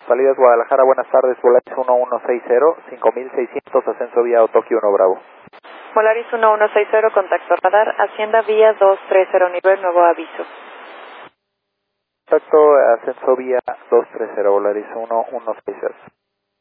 Salidas Guadalajara, buenas tardes, Volaris 1160, 5600, ascenso vía Tokio 1 Bravo. Volaris 1160, contacto radar, Hacienda vía 230, nivel nuevo aviso. Contacto, ascenso vía 230, Volaris 1160.